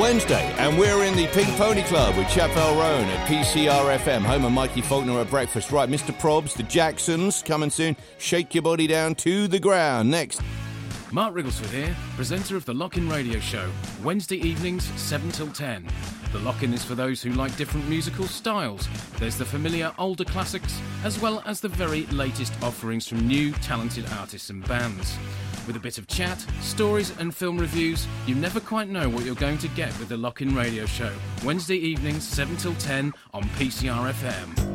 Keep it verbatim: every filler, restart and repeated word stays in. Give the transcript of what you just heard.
Wednesday, and we're in the Pink Pony Club with Chapel Roan at P C R F M, home of Mikey Faulkner at breakfast. Right, Mister Probs, the Jacksons, coming soon. Shake your body down to the ground. Next. Mark Rigglesford here, presenter of the Lock-In Radio Show, Wednesday evenings, seven till ten. The Lock-In is for those who like different musical styles. There's the familiar older classics, as well as the very latest offerings from new, talented artists and bands. With a bit of chat, stories and film reviews, you never quite know what you're going to get with the Lock-In Radio Show, Wednesday evenings, seven till ten on P C R F M.